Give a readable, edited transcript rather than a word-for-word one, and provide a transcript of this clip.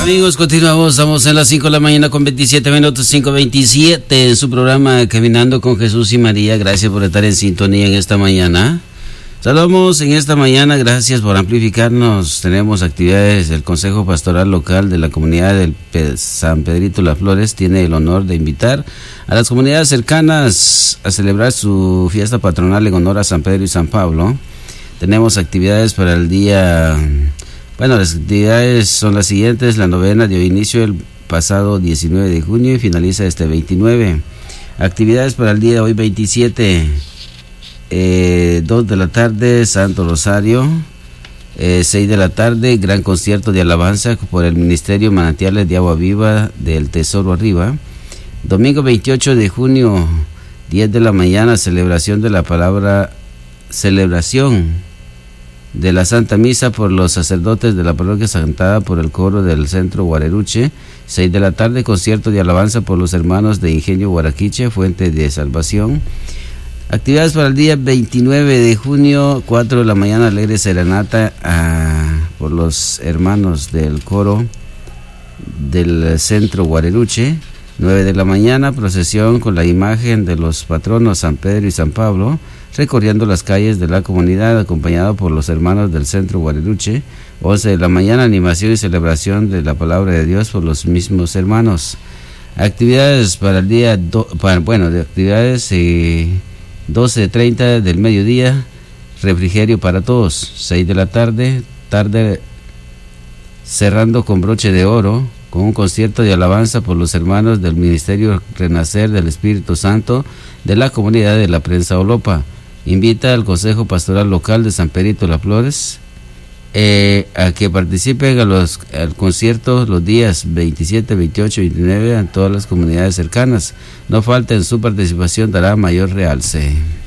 Amigos, continuamos, estamos en las 5 de la mañana con 27 minutos, 5:27 en su programa Caminando con Jesús y María. Gracias por estar en sintonía en esta mañana. Saludamos en esta mañana, gracias por amplificarnos. Tenemos actividades. El Consejo Pastoral Local de la comunidad del San Pedrito Las Flores tiene el honor de invitar a las comunidades cercanas a celebrar su fiesta patronal en honor a San Pedro y San Pablo. Tenemos actividades para el día... Bueno, las actividades son las siguientes. La novena dio inicio el pasado 19 de junio y finaliza este 29. Actividades para el día de hoy 27. 2 de la tarde, Santo Rosario. 6 de la tarde, gran concierto de alabanza por el Ministerio Manantiales de Agua Viva del Tesoro Arriba. Domingo 28 de junio, 10 de la mañana, celebración de la Santa Misa por los sacerdotes de la parroquia Santada por el coro del Centro Guareruche. 6 de la tarde, concierto de alabanza por los hermanos de Ingenio Guaraquiche, Fuente de Salvación. Actividades para el día 29 de junio, 4 de la mañana, alegre serenata por los hermanos del coro del Centro Guareruche. 9 de la mañana, procesión con la imagen de los patronos San Pedro y San Pablo, recorriendo las calles de la comunidad, acompañado por los hermanos del Centro Guareruche. 11 de la mañana, animación y celebración de la Palabra de Dios por los mismos hermanos. Actividades para el día, 12:30 del mediodía, refrigerio para todos. 6 de la tarde, cerrando con broche de oro, con un concierto de alabanza por los hermanos del Ministerio Renacer del Espíritu Santo de la comunidad de la Prensa Olopa. Invita al Consejo Pastoral Local de San Pedrito Las Flores a que participen al concierto los días 27, 28 y 29 en todas las comunidades cercanas. No falten, su participación dará mayor realce.